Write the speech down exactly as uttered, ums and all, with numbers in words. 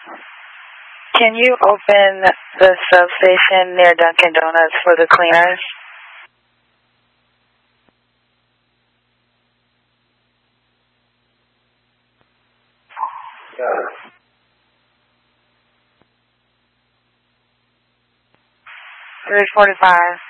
Can you open the substation near Dunkin' Donuts for the cleaners? three forty-five.